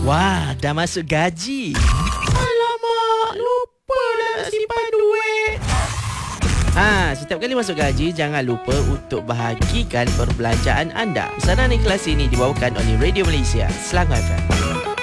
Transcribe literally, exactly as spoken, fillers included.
Wah, dah masuk gaji. Alamak, lupa nak simpan duit. Ha, setiap kali masuk gaji, jangan lupa untuk bahagikan perbelanjaan anda. Pesanan ikhlas ini dibawakan oleh Radio Malaysia, Selangor F M.